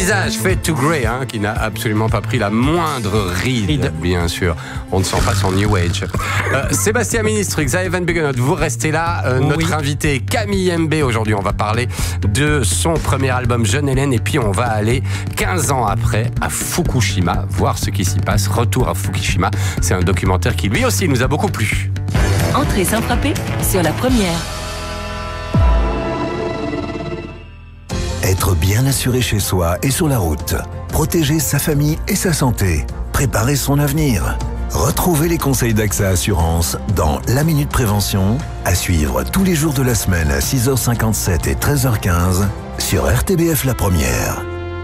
visage fait to grey, qui n'a absolument pas pris la moindre ride, bien sûr. On ne sent pas son New Age. Sébastien Ministre, Xavier Van Buggenhout, vous restez là. Notre invité Camille Mbé, aujourd'hui on va parler de son premier album Jeune Hélène et puis on va aller 15 ans après à Fukushima, voir ce qui s'y passe. Retour à Fukushima, c'est un documentaire qui lui aussi nous a beaucoup plu. Entrée sans frapper sur La Première. Être bien assuré chez soi et sur la route. Protéger sa famille et sa santé. Préparer son avenir. Retrouvez les conseils d'AXA Assurance dans La Minute Prévention, à suivre tous les jours de la semaine à 6h57 et 13h15 sur RTBF La Première.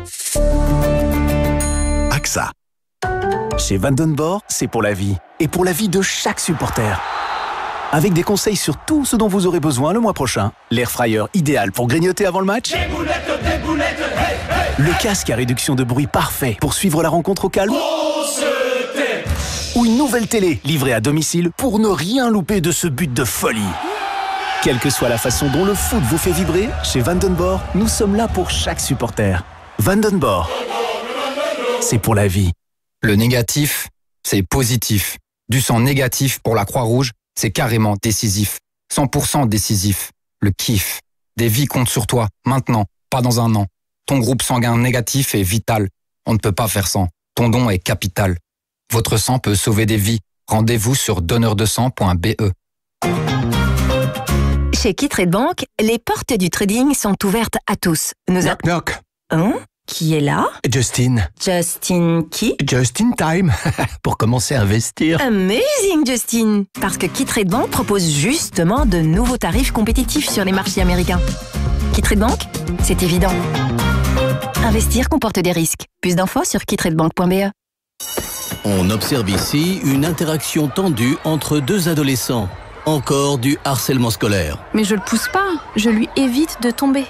AXA. Chez Vandenborg, c'est pour la vie. Et pour la vie de chaque supporter. Avec des conseils sur tout ce dont vous aurez besoin le mois prochain. L'air fryer idéal pour grignoter avant le match. Des boulettes, hey, hey. Le casque à réduction de bruit parfait pour suivre la rencontre au calme. Ou une nouvelle télé livrée à domicile pour ne rien louper de ce but de folie. Quelle que soit la façon dont le foot vous fait vibrer, chez Vandenborg, nous sommes là pour chaque supporter. Vandenborg, c'est pour la vie. Le négatif, c'est positif. Du sang négatif pour la Croix-Rouge, c'est carrément décisif. 100% décisif. Le kiff. Des vies comptent sur toi, maintenant, pas dans un an. Ton groupe sanguin négatif est vital. On ne peut pas faire sans. Ton don est capital. Votre sang peut sauver des vies. Rendez-vous sur donneurdesang.be. Chez Kitrade Bank, les portes du trading sont ouvertes à tous. Knock knock. Qui est là? Justin. Justin qui? Just in time. Pour commencer à investir. Amazing Justin. Parce que Kitrade Bank propose justement de nouveaux tarifs compétitifs sur les marchés américains. Kitrade Bank, c'est évident. Investir comporte des risques. Plus d'infos sur kitradebank.be. On observe ici une interaction tendue entre deux adolescents. Encore du harcèlement scolaire. Mais je le pousse pas, je lui évite de tomber.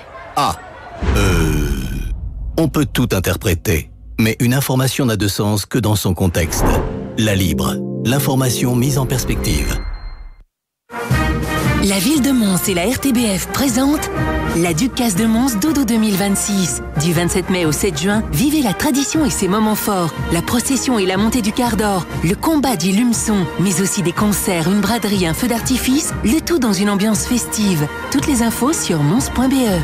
On peut tout interpréter, mais une information n'a de sens que dans son contexte. La Libre, l'information mise en perspective. La ville de Mons et la RTBF présentent la Ducasse de Mons Dodo 2026. Du 27 mai au 7 juin, vivez la tradition et ses moments forts, la procession et la montée du quart d'or, le combat du lumeçon, mais aussi des concerts, une braderie, un feu d'artifice, le tout dans une ambiance festive. Toutes les infos sur mons.be.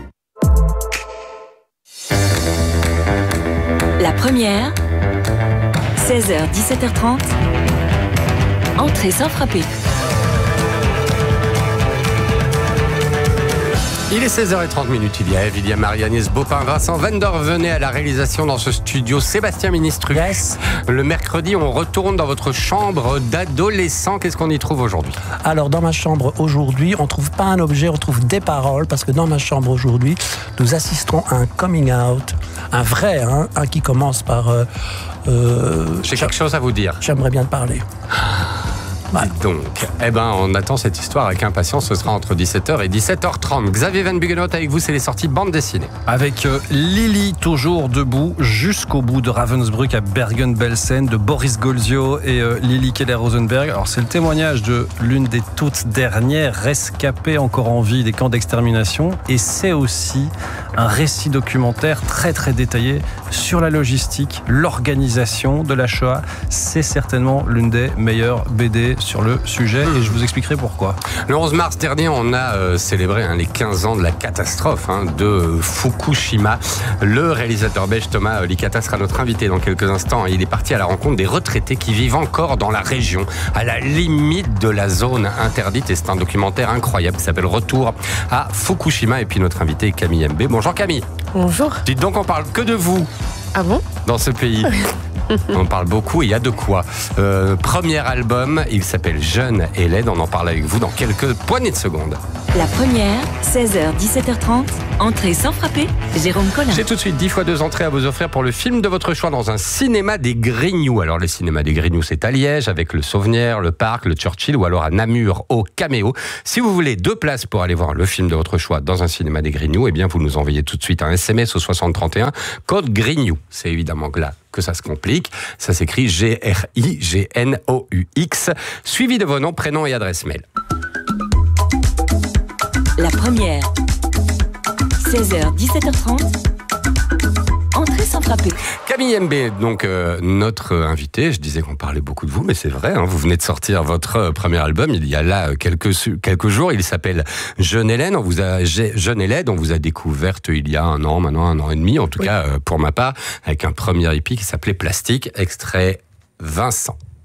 La Première, 16h, 17h30, entrée sans frapper. Il est 16h30, il y a Eve, il y a Marie-Agnès Baupin, Vincent Van Der venait à la réalisation dans ce studio. Sébastien Ministre, le mercredi, on retourne dans votre chambre d'adolescent. Qu'est-ce qu'on y trouve aujourd'hui? Alors, dans ma chambre aujourd'hui, on ne trouve pas un objet, on trouve des paroles, parce que dans ma chambre aujourd'hui, nous assisterons à un coming out, un vrai, un qui commence par... J'ai quelque chose à vous dire. J'aimerais bien te parler. Voilà. Donc, on attend cette histoire avec impatience. Ce sera entre 17h et 17h30. Xavier Van Buggenhout avec vous, c'est les sorties bande dessinée. Avec Lily, toujours debout, jusqu'au bout de Ravensbrück à Bergen-Belsen, de Boris Golzio et Lily Keller-Rosenberg. Alors, c'est le témoignage de l'une des toutes dernières rescapées encore en vie des camps d'extermination. Et c'est aussi un récit documentaire très très détaillé sur la logistique, l'organisation de la Shoah. C'est certainement l'une des meilleures BD sur le sujet et je vous expliquerai pourquoi. Le 11 mars dernier, on a célébré les 15 ans de la catastrophe de Fukushima. Le réalisateur belge Thomas Licata sera notre invité dans quelques instants. Il est parti à la rencontre des retraités qui vivent encore dans la région, à la limite de la zone interdite. Et c'est un documentaire incroyable qui s'appelle Retour à Fukushima. Et puis notre invité est Camille Mbé. Bonjour Camille. Bonjour. Dites donc, on parle que de vous. Ah bon? Dans ce pays. On parle beaucoup et il y a de quoi. Premier album, il s'appelle Jeune Hélène. On en parle avec vous dans quelques poignées de secondes. La Première, 16h, 17h30, entrée sans frapper, Jérôme Collin. J'ai tout de suite 10 fois 2 entrées à vous offrir pour le film de votre choix dans un cinéma des Grignoux. Alors, le cinéma des Grignoux, c'est à Liège, avec le Sauvenière, le Parc, le Churchill, ou alors à Namur, au Caméo. Si vous voulez 2 places pour aller voir le film de votre choix dans un cinéma des Grignoux, eh bien, vous nous envoyez tout de suite un SMS au 6031, code Grignoux. C'est évidemment là que ça se complique. Ça s'écrit GRIGNOUX, suivi de vos noms, prénoms et adresse mail. La Première, 16h, 17h30, rattraper. Camille MB, donc notre invitée, je disais qu'on parlait beaucoup de vous, mais c'est vrai, hein, vous venez de sortir votre premier album il y a là quelques jours, il s'appelle Jeune Hélène, on vous a découverte il y a maintenant un an et demi, en tout cas pour ma part, avec un premier EP qui s'appelait Plastique, extrait Vincent.